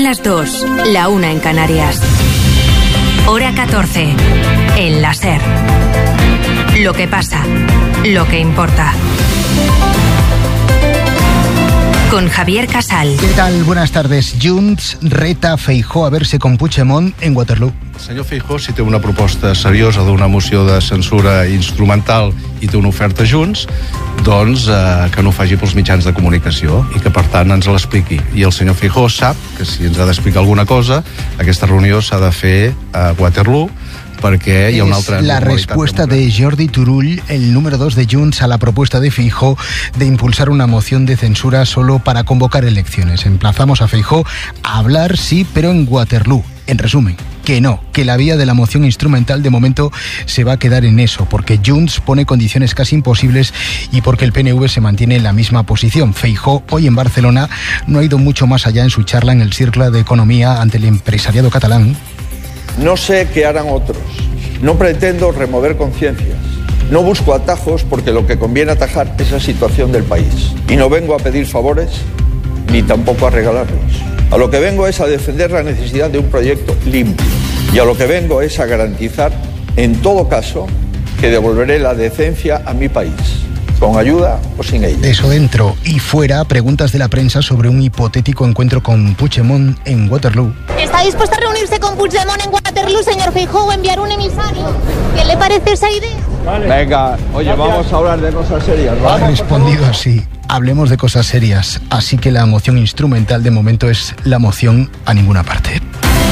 las 2, la 1 en Canarias. Hora 14, en la SER. Lo que pasa, lo que importa. Con Javier Casal. ¿Qué tal? Buenas tardes. Junts reta Feijóo a verse con Puigdemont en Waterloo. El senyor Feijóo, si té una proposta seriosa d'una moció de censura instrumental i té una oferta Junts, doncs que no ho faci pels mitjans de comunicació i que, per tant, ens l'expliqui. I el senyor Feijóo sap que si ens ha d'explicar alguna cosa, aquesta reunió s'ha de fer a Waterloo, perquè hi ha una altra... La respuesta de Jordi Turull, el número 2 de Junts, a la propuesta de Feijóo de impulsar una moción de censura solo para convocar elecciones. Emplazamos a Feijóo a hablar, sí, pero en Waterloo. En resumen, que no, que la vía de la moción instrumental de momento se va a quedar en eso, porque Junts pone condiciones casi imposibles y porque el PNV se mantiene en la misma posición. Feijóo, hoy en Barcelona, no ha ido mucho más allá en su charla en el Círculo de Economía ante el empresariado catalán. No sé qué harán otros. No pretendo remover conciencias. No busco atajos porque lo que conviene atajar es la situación del país. Y no vengo a pedir favores ni tampoco a regalarlos. A lo que vengo es a defender la necesidad de un proyecto limpio. Y a lo que vengo es a garantizar, en todo caso, que devolveré la decencia a mi país. Con ayuda o sin ella. De eso dentro y fuera, preguntas de la prensa sobre un hipotético encuentro con Puigdemont en Waterloo. ¿Está dispuesto a reunirse con Puigdemont en Waterloo, señor Feijóo, o enviar un emisario? ¿Qué le parece esa idea? Vale. Venga, oye, vamos a hablar de cosas serias, ¿vale? Ha respondido así. Hablemos de cosas serias. Así que la moción instrumental de momento es la moción a ninguna parte.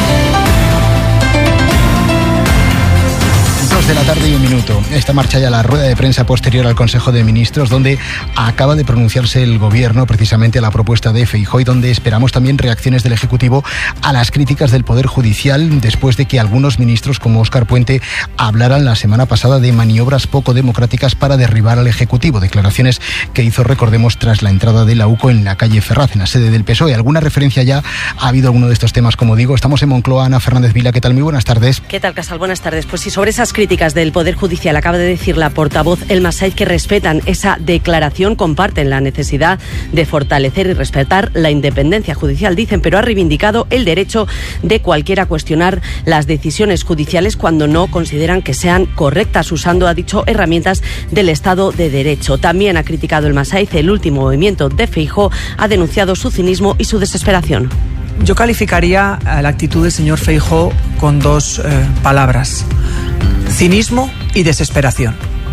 2 de la tarde y 1 minuto. Esta marcha ya la rueda de prensa posterior al Consejo de Ministros, donde acaba de pronunciarse el Gobierno precisamente a la propuesta de Feijóo y donde esperamos también reacciones del Ejecutivo a las críticas del Poder Judicial después de que algunos ministros como Óscar Puente hablaran la semana pasada de maniobras poco democráticas para derribar al Ejecutivo. Declaraciones que hizo, recordemos, tras la entrada de la UCO en la calle Ferraz, en la sede del PSOE. ¿Alguna referencia ya ha habido alguno de estos temas? Como digo, estamos en Moncloa. Ana Fernández Vila, ¿qué tal? Muy buenas tardes. ¿Qué tal, Casal? Buenas tardes. Pues sí, sobre esas críticas del Poder Judicial acaba de decir la portavoz Elma Said que respetan esa declaración, comparten la necesidad de fortalecer y respetar la independencia judicial, dicen, pero ha reivindicado el derecho de cualquiera a cuestionar las decisiones judiciales cuando no consideran que sean correctas, usando, ha dicho, herramientas del Estado de Derecho. También ha criticado Elma Said el último movimiento de Feijóo, ha denunciado su cinismo y su desesperación. Yo calificaría la actitud del señor Feijóo con dos palabras: cinismo y desesperación.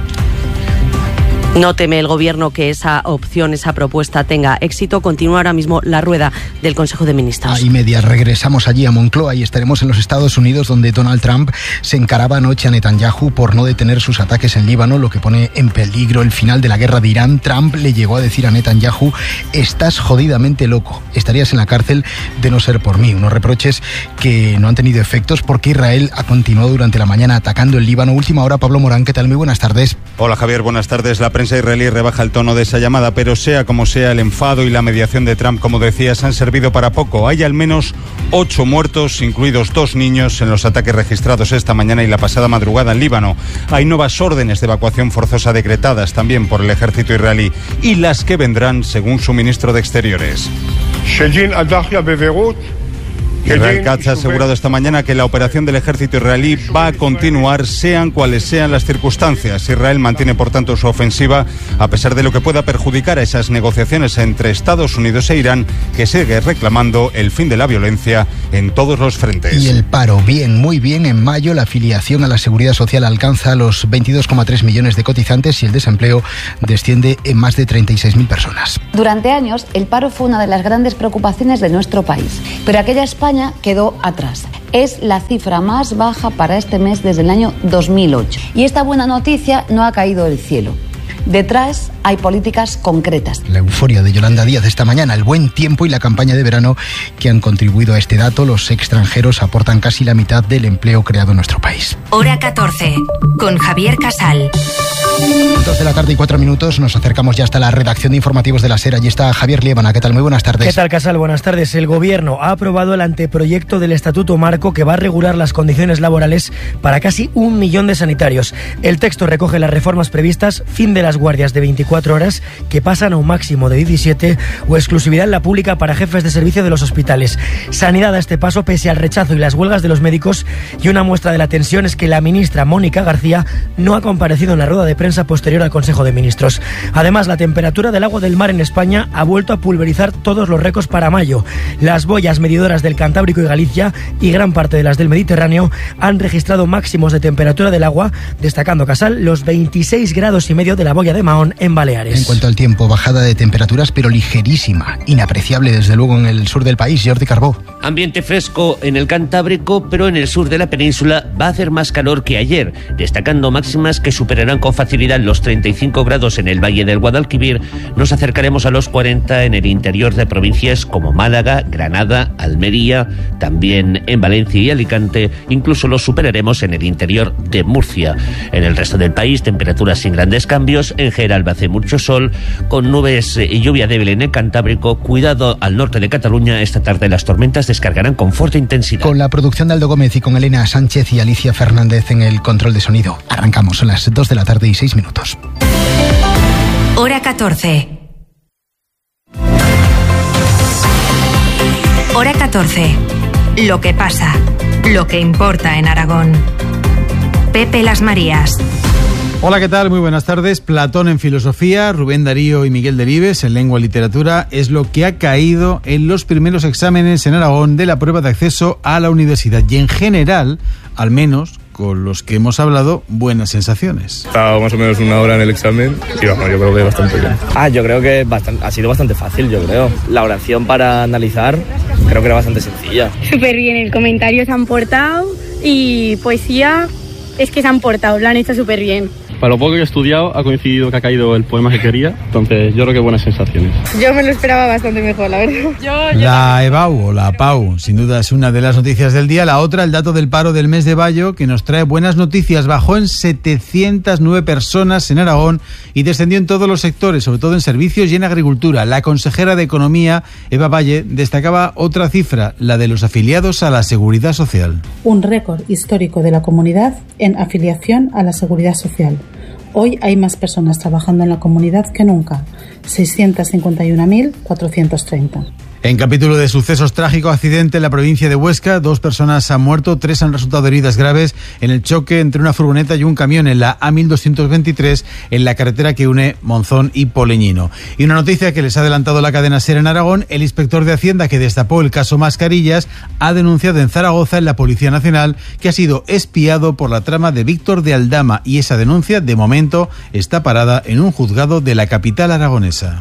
No teme el Gobierno que esa opción, esa propuesta tenga éxito. Continúa ahora mismo la rueda del Consejo de Ministros. A media regresamos allí a Moncloa y estaremos en los Estados Unidos, donde Donald Trump se encaraba anoche a Netanyahu por no detener sus ataques en Líbano, lo que pone en peligro el final de la guerra de Irán. Trump le llegó a decir a Netanyahu: estás jodidamente loco, estarías en la cárcel de no ser por mí. Unos reproches que no han tenido efectos porque Israel ha continuado durante la mañana atacando el Líbano. Última hora, Pablo Morán, ¿qué tal? Muy buenas tardes. Hola, Javier, buenas tardes. La prensa israelí rebaja el tono de esa llamada, pero sea como sea, el enfado y la mediación de Trump, como decías, han servido para poco. Hay al menos 8 muertos, incluidos 2 niños, en los ataques registrados esta mañana y la pasada madrugada en Líbano. Hay nuevas órdenes de evacuación forzosa decretadas también por el ejército israelí, y las que vendrán, según su ministro de Exteriores. Israel Katz ha asegurado esta mañana que la operación del ejército israelí va a continuar, sean cuales sean las circunstancias. Israel mantiene, por tanto, su ofensiva, a pesar de lo que pueda perjudicar a esas negociaciones entre Estados Unidos e Irán, que sigue reclamando el fin de la violencia en todos los frentes. Y el paro, bien, muy bien. En mayo la afiliación a la Seguridad Social alcanza los 22,3 millones de cotizantes y el desempleo desciende en más de 36.000 personas. Durante años, el paro fue una de las grandes preocupaciones de nuestro país, pero aquella España quedó atrás. Es la cifra más baja para este mes desde el año 2008. Y esta buena noticia no ha caído del cielo. Detrás hay políticas concretas. La euforia de Yolanda Díaz esta mañana, el buen tiempo y la campaña de verano que han contribuido a este dato. Los extranjeros aportan casi la mitad del empleo creado en nuestro país. Hora 14, con Javier Casal. 2 de la tarde y 4 minutos, nos acercamos ya hasta la redacción de informativos de la SER. Allí está Javier Liébana. ¿Qué tal? Muy buenas tardes. ¿Qué tal, Casal? Buenas tardes. El Gobierno ha aprobado el anteproyecto del Estatuto Marco que va a regular las condiciones laborales para casi 1 millón de sanitarios. El texto recoge las reformas previstas: fin de las las guardias de 24 horas que pasan a un máximo de 17 o exclusividad en la pública para jefes de servicio de los hospitales. Sanidad a este paso pese al rechazo y las huelgas de los médicos, y una muestra de la tensión es que la ministra Mónica García no ha comparecido en la rueda de prensa posterior al Consejo de Ministros. Además, la temperatura del agua del mar en España ha vuelto a pulverizar todos los récords para mayo. Las boyas medidoras del Cantábrico y Galicia y gran parte de las del Mediterráneo han registrado máximos de temperatura del agua, destacando Casal los 26,5 grados de la boya de Mahón en Baleares. En cuanto al tiempo, bajada de temperaturas pero ligerísima, inapreciable desde luego en el sur del país. Jordi Carbó. Ambiente fresco en el Cantábrico, pero en el sur de la península va a hacer más calor que ayer, destacando máximas que superarán con facilidad los 35 grados en el Valle del Guadalquivir. Nos acercaremos a los 40 en el interior de provincias como Málaga, Granada, Almería, también en Valencia y Alicante. Incluso los superaremos en el interior de Murcia. En el resto del país, temperaturas sin grandes cambios. En general hace mucho sol, con nubes y lluvia débil en el Cantábrico. Cuidado al norte de Cataluña. Esta tarde las tormentas descargarán con fuerte intensidad. Con la producción de Aldo Gómez y con Elena Sánchez y Alicia Fernández en el control de sonido. Arrancamos a las 2 de la tarde y 6 minutos. Hora 14. Hora 14. Lo que pasa, lo que importa en Aragón. Pepe Las Marías. Hola, ¿qué tal? Muy buenas tardes. Platón en filosofía, Rubén Darío y Miguel Delibes en lengua y literatura es lo que ha caído en los primeros exámenes en Aragón de la prueba de acceso a la universidad. Y en general, al menos con los que hemos hablado, buenas sensaciones. Estaba más o menos una hora en el examen y vamos, yo creo que bastante bien. Yo creo que ha sido bastante fácil, yo creo. La oración para analizar creo que era bastante sencilla. Súper bien, el comentario se han portado y poesía es que se han portado, lo han hecho súper bien. Para lo poco que he estudiado, ha coincidido que ha caído el poema que quería, entonces yo creo que buenas sensaciones. Yo me lo esperaba bastante mejor, la verdad. La EBAU o la PAU, sin duda es una de las noticias del día. La otra, el dato del paro del mes de mayo, que nos trae buenas noticias. Bajó en 709 personas en Aragón y descendió en todos los sectores, sobre todo en servicios y en agricultura. La consejera de Economía, Eva Valle, destacaba otra cifra, la de los afiliados a la Seguridad Social. Un récord histórico de la comunidad en afiliación a la Seguridad Social. Hoy hay más personas trabajando en la comunidad que nunca, 651.430. En capítulo de sucesos, trágico accidente en la provincia de Huesca. 2 personas han muerto, 3 han resultado heridas graves en el choque entre una furgoneta y un camión en la A1223 en la carretera que une Monzón y Poleñino. Y una noticia que les ha adelantado la cadena SER en Aragón: el inspector de Hacienda que destapó el caso Mascarillas ha denunciado en Zaragoza en la Policía Nacional que ha sido espiado por la trama de Víctor de Aldama, y esa denuncia de momento está parada en un juzgado de la capital aragonesa.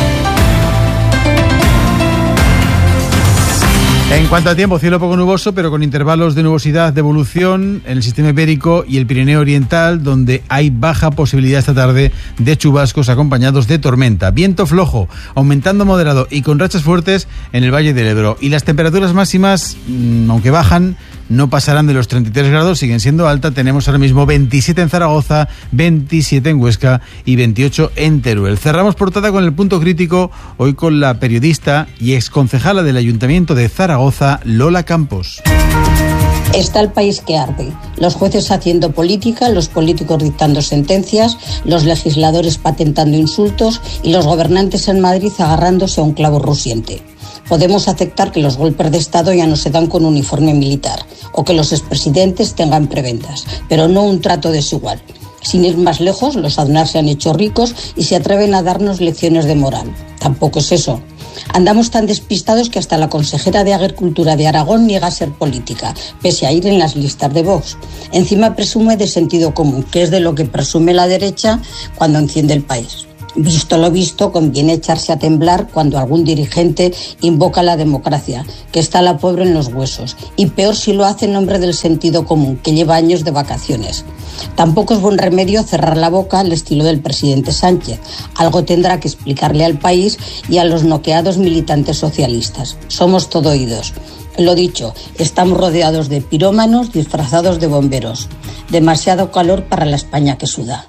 En cuanto al tiempo, cielo poco nuboso, pero con intervalos de nubosidad de evolución en el sistema ibérico y el Pirineo Oriental, donde hay baja posibilidad esta tarde de chubascos acompañados de tormenta. Viento flojo, aumentando moderado y con rachas fuertes en el Valle del Ebro. Y las temperaturas máximas, aunque bajan, no pasarán de los 33 grados, siguen siendo altas. Tenemos ahora mismo 27 en Zaragoza, 27 en Huesca y 28 en Teruel. Cerramos portada con el punto crítico, hoy con la periodista y exconcejala del Ayuntamiento de Zaragoza, Lola Campos. Está el país que arde, los jueces haciendo política, los políticos dictando sentencias, los legisladores patentando insultos y los gobernantes en Madrid agarrándose a un clavo rusiente. Podemos aceptar que los golpes de Estado ya no se dan con uniforme militar o que los expresidentes tengan prebendas, pero no un trato desigual. Sin ir más lejos, los Aznar se han hecho ricos y se atreven a darnos lecciones de moral. Tampoco es eso. Andamos tan despistados que hasta la consejera de Agricultura de Aragón niega ser política, pese a ir en las listas de Vox. Encima presume de sentido común, que es de lo que presume la derecha cuando enciende el país. Visto lo visto, conviene echarse a temblar cuando algún dirigente invoca la democracia, que está la pobre en los huesos, y peor si lo hace en nombre del sentido común, que lleva años de vacaciones. Tampoco es buen remedio cerrar la boca al estilo del presidente Sánchez. Algo tendrá que explicarle al país y a los noqueados militantes socialistas. Somos todo oídos. Lo dicho, estamos rodeados de pirómanos disfrazados de bomberos. Demasiado calor para la España que suda.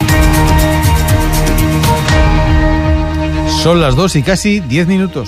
Son las 2 y casi 10 minutos.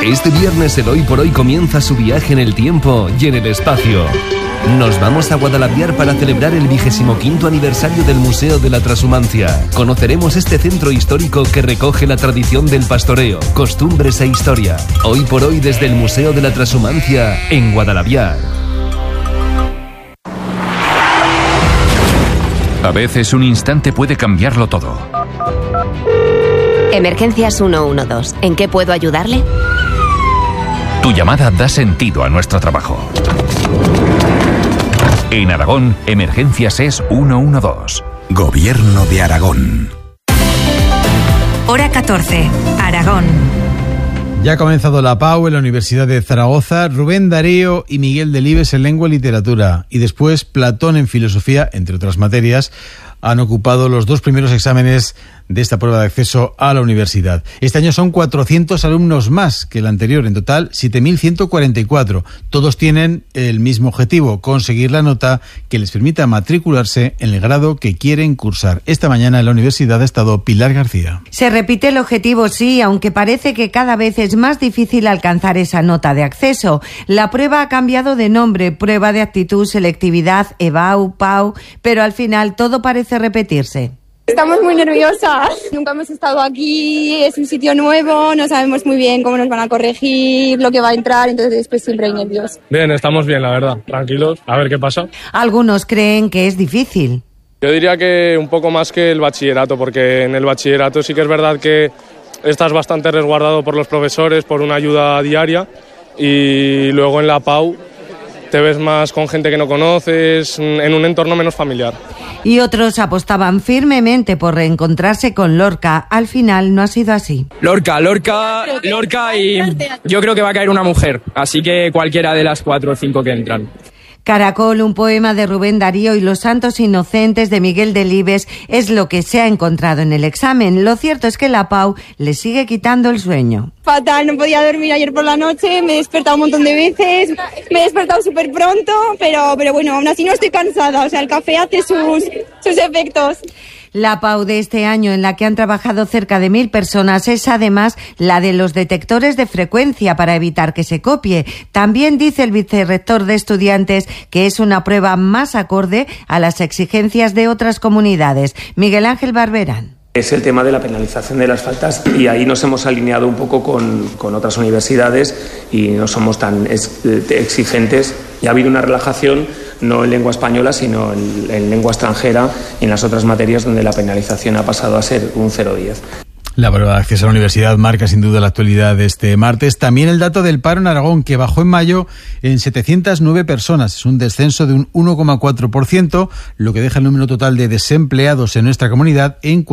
Este viernes el Hoy por Hoy comienza su viaje en el tiempo y en el espacio. Nos vamos a Guadalaviar para celebrar el 25º aniversario del Museo de la Trashumancia. Conoceremos este centro histórico que recoge la tradición del pastoreo, costumbres e historia. Hoy por Hoy desde el Museo de la Trashumancia en Guadalaviar. A veces un instante puede cambiarlo todo. Emergencias 112. ¿En qué puedo ayudarle? Tu llamada da sentido a nuestro trabajo. En Aragón, Emergencias es 112. Gobierno de Aragón. Hora 14. Aragón. Ya ha comenzado la PAU en la Universidad de Zaragoza, Rubén Darío y Miguel Delibes en Lengua y Literatura, y después Platón en Filosofía, entre otras materias, han ocupado los 2 primeros exámenes de esta prueba de acceso a la universidad. Este año son 400 alumnos más que el anterior, en total 7.144. Todos tienen el mismo objetivo, conseguir la nota que les permita matricularse en el grado que quieren cursar. Esta mañana en la universidad ha estado Pilar García. Se repite el objetivo, sí, aunque parece que cada vez es más difícil alcanzar esa nota de acceso. La prueba ha cambiado de nombre, prueba de actitud, selectividad, EBAU, PAU, pero al final todo parece repetirse. Estamos muy nerviosas, nunca hemos estado aquí, es un sitio nuevo, no sabemos muy bien cómo nos van a corregir, lo que va a entrar, entonces pues siempre hay nervios. Bien, estamos bien, la verdad, tranquilos, a ver qué pasa. Algunos creen que es difícil. Yo diría que un poco más que el bachillerato, porque en el bachillerato sí que es verdad que estás bastante resguardado por los profesores, por una ayuda diaria, y luego en la PAU te ves más con gente que no conoces, en un entorno menos familiar. Y otros apostaban firmemente por reencontrarse con Lorca. Al final no ha sido así. Lorca y yo creo que va a caer una mujer, así que cualquiera de las 4 o 5 que entran. Caracol, un poema de Rubén Darío y Los Santos Inocentes de Miguel Delibes es lo que se ha encontrado en el examen. Lo cierto es que la PAU le sigue quitando el sueño. Fatal, no podía dormir ayer por la noche, me he despertado un montón de veces, me he despertado súper pronto, pero bueno, aún así no estoy cansada, o sea, el café hace sus efectos. La PAU de este año, en la que han trabajado cerca de 1.000 personas, es además la de los detectores de frecuencia para evitar que se copie. También dice el vicerrector de estudiantes que es una prueba más acorde a las exigencias de otras comunidades. Miguel Ángel Barberán. Es el tema de la penalización de las faltas y ahí nos hemos alineado un poco con otras universidades y no somos tan exigentes. Y ha habido una relajación no en lengua española sino en lengua extranjera y en las otras materias donde la penalización ha pasado a ser un 0,10. La prueba de acceso a la universidad marca sin duda la actualidad de este martes. También el dato del paro en Aragón, que bajó en mayo en 709 personas. Es un descenso de un 1,4%, lo que deja el número total de desempleados en nuestra comunidad en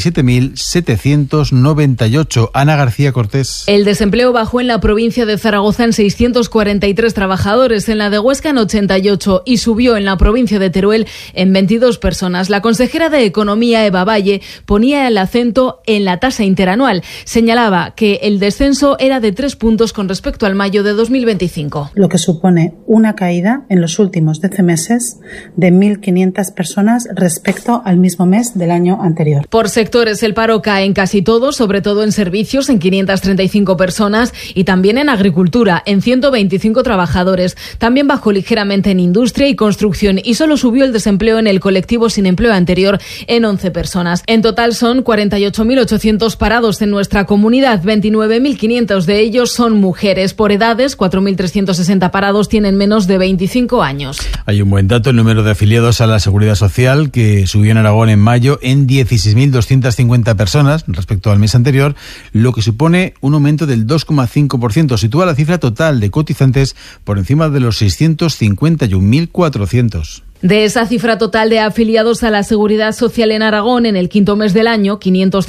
47.798. Ana García Cortés. El desempleo bajó en la provincia de Zaragoza en 643 trabajadores, en la de Huesca en 88 y subió en la provincia de Teruel en 22 personas. La consejera de Economía, Eva Valle, ponía el acento en la tasa interanual. Señalaba que el descenso era de 3 puntos con respecto al mayo de 2025. Lo que supone una caída en los últimos 12 meses de 1.500 personas respecto al mismo mes del año anterior. Por sectores, el paro cae en casi todos, sobre todo en servicios, en 535 personas, y también en agricultura, en 125 trabajadores. También bajó ligeramente en industria y construcción y solo subió el desempleo en el colectivo sin empleo anterior en 11 personas. En total son 48.800 parados en nuestra comunidad, 29.500 de ellos son mujeres. Por edades, 4.360 parados tienen menos de 25 años. Hay un buen dato, el número de afiliados a la Seguridad Social, que subió en Aragón en mayo en 16.250 personas respecto al mes anterior, lo que supone un aumento del 2,5%. Sitúa la cifra total de cotizantes por encima de los 651.400. De esa cifra total de afiliados a la Seguridad Social en Aragón en el quinto mes del año,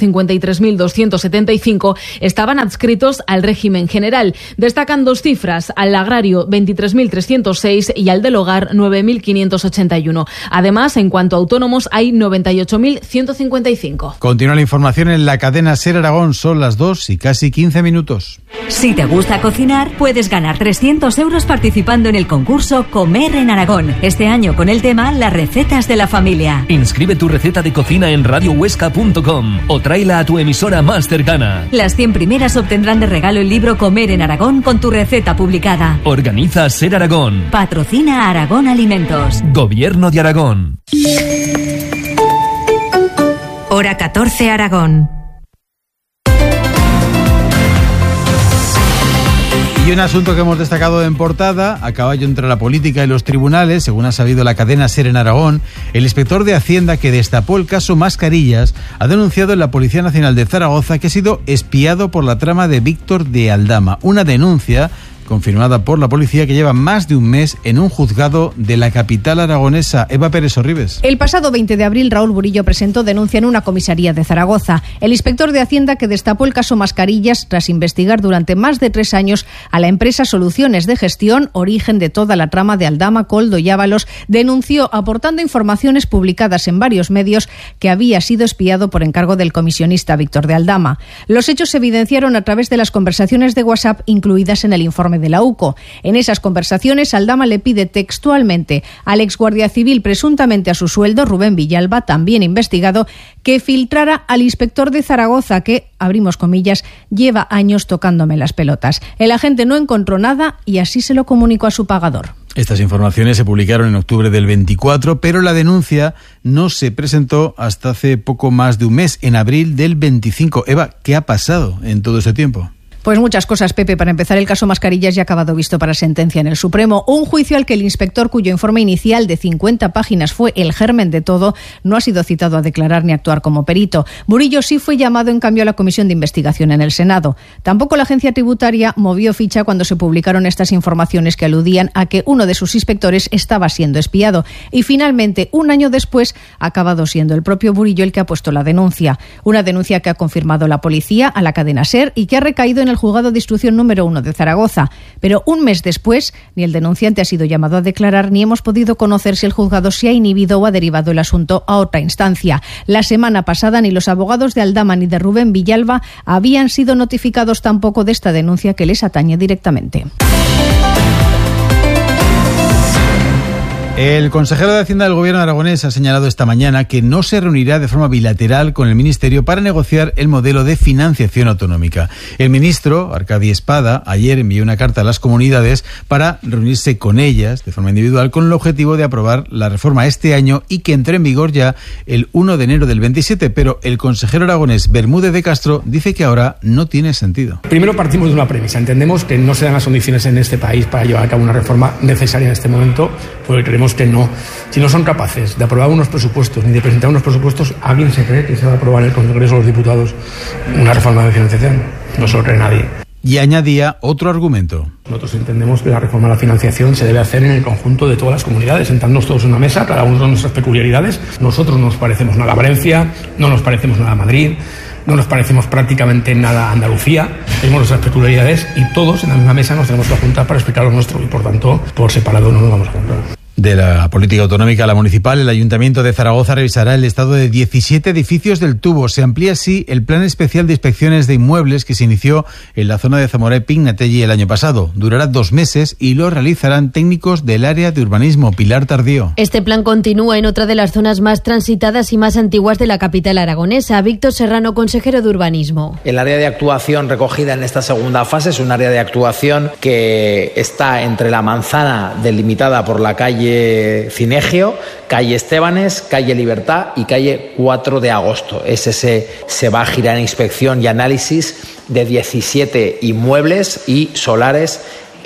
553.275 estaban adscritos al régimen general. Destacan 2 cifras, al agrario 23.306 y al del hogar 9.581. Además, en cuanto a autónomos, hay 98.155. Continúa la información en la cadena SER Aragón. Son las 2 y casi 15 minutos. Si te gusta cocinar, puedes ganar 300 euros participando en el concurso Comer en Aragón. Este año, con el sistema Las Recetas de la Familia. Inscribe tu receta de cocina en radiohuesca.com o tráela a tu emisora más cercana. Las 100 primeras obtendrán de regalo el libro Comer en Aragón con tu receta publicada. Organiza Ser Aragón. Patrocina Aragón Alimentos. Gobierno de Aragón. Hora 14 Aragón. Y un asunto que hemos destacado en portada, a caballo entre la política y los tribunales, según ha sabido la cadena SER en Aragón, el inspector de Hacienda que destapó el caso Mascarillas ha denunciado en la Policía Nacional de Zaragoza que ha sido espiado por la trama de Víctor de Aldama. Una denuncia confirmada por la policía que lleva más de un mes en un juzgado de la capital aragonesa. Eva Pérez Orribes. El pasado 20 de abril, Raúl Burillo presentó denuncia en una comisaría de Zaragoza. El inspector de Hacienda que destapó el caso Mascarillas tras investigar durante más de 3 años a la empresa Soluciones de Gestión, origen de toda la trama de Aldama, Koldo y Ábalos, denunció, aportando informaciones publicadas en varios medios, que había sido espiado por encargo del comisionista Víctor de Aldama. Los hechos se evidenciaron a través de las conversaciones de WhatsApp incluidas en el informe de la UCO. En esas conversaciones, Aldama le pide textualmente al exguardia civil, presuntamente a su sueldo, Rubén Villalba, también investigado, que filtrara al inspector de Zaragoza que, abrimos comillas, lleva años tocándome las pelotas. El agente no encontró nada y así se lo comunicó a su pagador. Estas informaciones se publicaron en octubre del 24, pero la denuncia no se presentó hasta hace poco más de un mes, en abril del 25. Eva, ¿qué ha pasado en todo ese tiempo? Pues muchas cosas, Pepe. Para empezar, el caso Mascarillas ya ha acabado visto para sentencia en el Supremo. Un juicio al que el inspector, cuyo informe inicial de 50 páginas fue el germen de todo, no ha sido citado a declarar ni actuar como perito. Burillo sí fue llamado, en cambio, a la comisión de investigación en el Senado. Tampoco la agencia tributaria movió ficha cuando se publicaron estas informaciones que aludían a que uno de sus inspectores estaba siendo espiado. Y finalmente, un año después, ha acabado siendo el propio Burillo el que ha puesto la denuncia. Una denuncia que ha confirmado la policía a la cadena SER y que ha recaído en el juzgado de instrucción número 1 de Zaragoza. Pero un mes después, ni el denunciante ha sido llamado a declarar, ni hemos podido conocer si el juzgado se ha inhibido o ha derivado el asunto a otra instancia. La semana pasada, ni los abogados de Aldama ni de Rubén Villalba habían sido notificados tampoco de esta denuncia que les atañe directamente. El consejero de Hacienda del Gobierno aragonés ha señalado esta mañana que no se reunirá de forma bilateral con el Ministerio para negociar el modelo de financiación autonómica. El ministro, Arcadi Espada, ayer envió una carta a las comunidades para reunirse con ellas de forma individual con el objetivo de aprobar la reforma este año y que entre en vigor ya el 1 de enero del 27, pero el consejero aragonés Bermúdez de Castro dice que ahora no tiene sentido. Primero partimos de una premisa. Entendemos que no se dan las condiciones en este país para llevar a cabo una reforma necesaria en este momento, porque creemos que no. Si no son capaces de aprobar unos presupuestos ni de presentar unos presupuestos, ¿alguien se cree que se va a aprobar en el Congreso de los Diputados una reforma de financiación? No se lo cree nadie. Y añadía otro argumento. Nosotros entendemos que la reforma de la financiación se debe hacer en el conjunto de todas las comunidades, sentándonos todos en una mesa, cada uno con nuestras peculiaridades. Nosotros no nos parecemos nada a Valencia, no nos parecemos nada a Madrid, no nos parecemos prácticamente nada a Andalucía, tenemos nuestras peculiaridades y todos en la misma mesa nos tenemos que juntar para explicar lo nuestro y por tanto, por separado no nos vamos a juntar. De la política autonómica a la municipal, el Ayuntamiento de Zaragoza revisará el estado de 17 edificios del Tubo. Se amplía así el plan especial de inspecciones de inmuebles que se inició en la zona de Zamora y Pignatelli el año pasado. Durará 2 meses y lo realizarán técnicos del área de urbanismo. Pilar Tardío. Este plan continúa en otra de las zonas más transitadas y más antiguas de la capital aragonesa. Víctor Serrano, consejero de urbanismo. El área de actuación recogida en esta segunda fase es un área de actuación que está entre la manzana delimitada por la calle Cinegio, calle Estebanes, calle Libertad y calle 4 de agosto. Se va a girar en inspección y análisis de 17 inmuebles y solares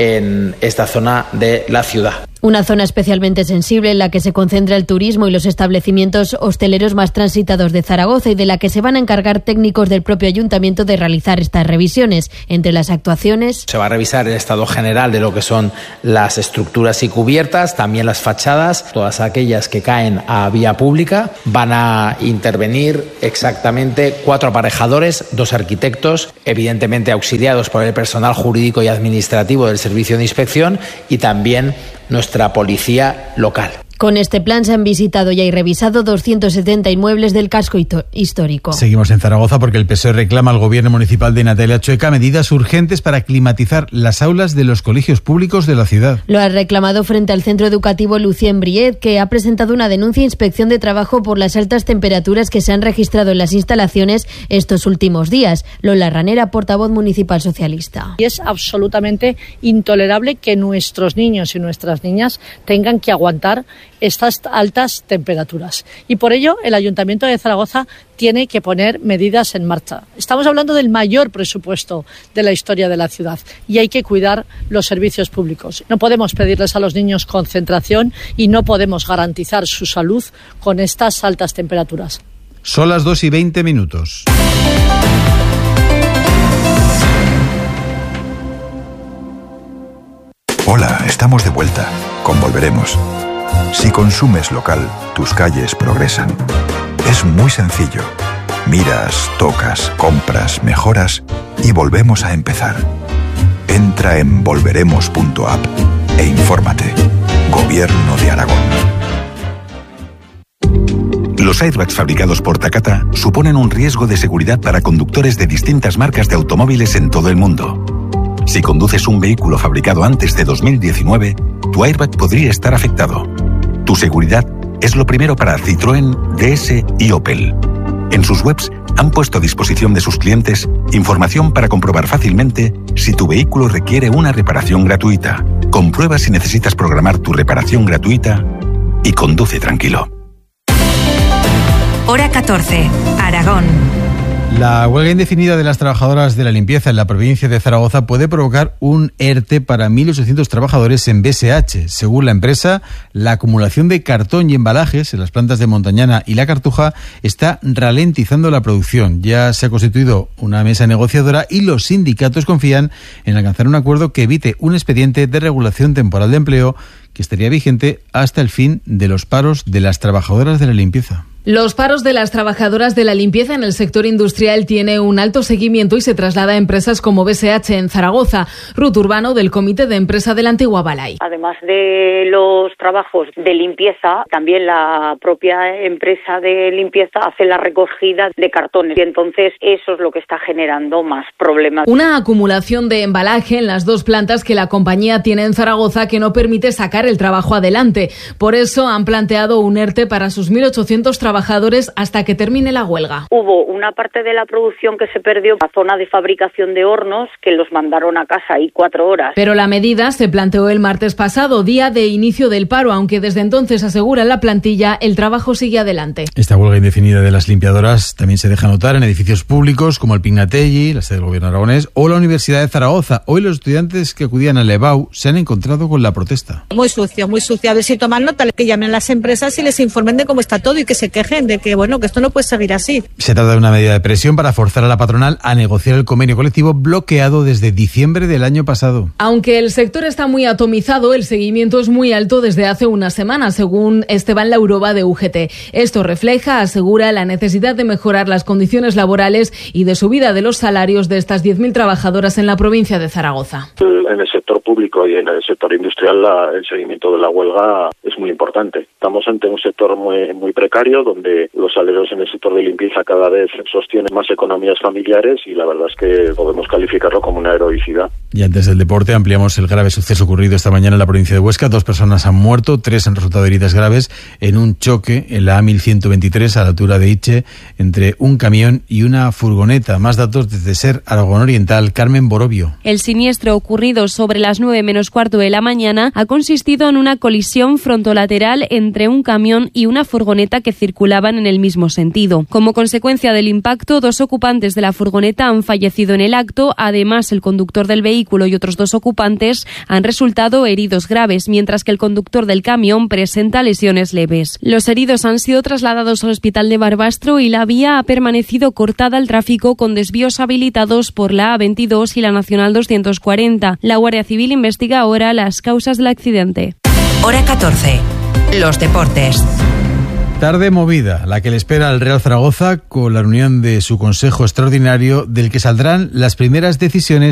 en esta zona de la ciudad. Una zona especialmente sensible en la que se concentra el turismo y los establecimientos hosteleros más transitados de Zaragoza y de la que se van a encargar técnicos del propio ayuntamiento de realizar estas revisiones. Entre las actuaciones, se va a revisar el estado general de lo que son las estructuras y cubiertas, también las fachadas, todas aquellas que caen a vía pública. Van a intervenir exactamente 4 aparejadores, 2 arquitectos, evidentemente auxiliados por el personal jurídico y administrativo del servicio de inspección y también nuestra policía local. Con este plan se han visitado y revisado 270 inmuebles del casco histórico. Seguimos en Zaragoza porque el PSOE reclama al gobierno municipal de Natalia Chueca medidas urgentes para climatizar las aulas de los colegios públicos de la ciudad. Lo ha reclamado frente al centro educativo Lucien Briet, que ha presentado una denuncia a Inspección de Trabajo por las altas temperaturas que se han registrado en las instalaciones estos últimos días. Lola Ranera, portavoz municipal socialista. Y es absolutamente intolerable que nuestros niños y nuestras niñas tengan que aguantar estas altas temperaturas. Y por ello el Ayuntamiento de Zaragoza tiene que poner medidas en marcha. Estamos hablando del mayor presupuesto de la historia de la ciudad y hay que cuidar los servicios públicos. No podemos pedirles a los niños concentración y no podemos garantizar su salud con estas altas temperaturas. Son las 2:20. Hola, estamos de vuelta. Con Volveremos. Si consumes local, tus calles progresan. Es muy sencillo. Miras, tocas, compras, mejoras y volvemos a empezar. Entra en volveremos.app e infórmate. Gobierno de Aragón. Los airbags fabricados por Takata suponen un riesgo de seguridad para conductores de distintas marcas de automóviles en todo el mundo. Si conduces un vehículo fabricado antes de 2019, tu airbag podría estar afectado. Tu seguridad es lo primero para Citroën, DS y Opel. En sus webs han puesto a disposición de sus clientes información para comprobar fácilmente si tu vehículo requiere una reparación gratuita. Comprueba si necesitas programar tu reparación gratuita y conduce tranquilo. Hora 14, Aragón. La huelga indefinida de las trabajadoras de la limpieza en la provincia de Zaragoza puede provocar un ERTE para 1.800 trabajadores en BSH. Según la empresa, la acumulación de cartón y embalajes en las plantas de Montañana y La Cartuja está ralentizando la producción. Ya se ha constituido una mesa negociadora y los sindicatos confían en alcanzar un acuerdo que evite un expediente de regulación temporal de empleo que estaría vigente hasta el fin de los paros de las trabajadoras de la limpieza. Los paros de las trabajadoras de la limpieza en el sector industrial tiene un alto seguimiento y se traslada a empresas como BSH en Zaragoza. Ruth Urbano, del Comité de Empresa de la Antigua Balay. Además de los trabajos de limpieza, también la propia empresa de limpieza hace la recogida de cartones y entonces eso es lo que está generando más problemas. Una acumulación de embalaje en las dos plantas que la compañía tiene en Zaragoza que no permite sacar el trabajo adelante. Por eso han planteado un ERTE para sus 1.800 trabajadores hasta que termine la huelga. Hubo una parte de la producción que se perdió, la zona de fabricación de hornos, que los mandaron a casa ahí 4 horas. Pero la medida se planteó el martes pasado, día de inicio del paro, aunque desde entonces, asegura la plantilla, el trabajo sigue adelante. Esta huelga indefinida de las limpiadoras también se deja notar en edificios públicos como el Pignatelli, la sede del Gobierno aragonés o la Universidad de Zaragoza. Hoy los estudiantes que acudían al EBAU se han encontrado con la protesta. Muy sucio, muy sucio. A ver si toman nota, que llamen a las empresas y les informen de cómo está todo y que se quejen de que, bueno, que esto no puede seguir así. Se trata de una medida de presión para forzar a la patronal a negociar el convenio colectivo bloqueado desde diciembre del año pasado. Aunque el sector está muy atomizado, el seguimiento es muy alto desde hace unas semanas, según Esteban Lauroba de UGT. Esto refleja, asegura, la necesidad de mejorar las condiciones laborales y de subida de los salarios de estas 10.000 trabajadoras en la provincia de Zaragoza. En el sector público y en el sector industrial el seguimiento de la huelga es muy importante. Estamos ante un sector muy precario donde los salarios en el sector de limpieza cada vez sostienen más economías familiares y la verdad es que podemos calificarlo como una heroicidad. Y antes del deporte ampliamos el grave suceso ocurrido esta mañana en la provincia de Huesca. 2 personas han muerto, 3 han resultado heridas graves en un choque en la A1123 a la altura de Itche entre un camión y una furgoneta. Más datos desde SER Aragón Oriental, Carmen Borobio. El siniestro ocurrido sobre las 9 menos cuarto de la mañana ha consistido en una colisión frontolateral entre un camión y una furgoneta que circulaban en el mismo sentido. Como consecuencia del impacto, 2 ocupantes de la furgoneta han fallecido en el acto. Además, el conductor del vehículo y otros 2 ocupantes han resultado heridos graves, mientras que el conductor del camión presenta lesiones leves. Los heridos han sido trasladados al hospital de Barbastro y la vía ha permanecido cortada al tráfico con desvíos habilitados por la A22 y la Nacional 240. La Guardia Civil investiga ahora las causas del accidente. Hora 14. Los deportes. Tarde movida, la que le espera al Real Zaragoza con la reunión de su Consejo Extraordinario del que saldrán las primeras decisiones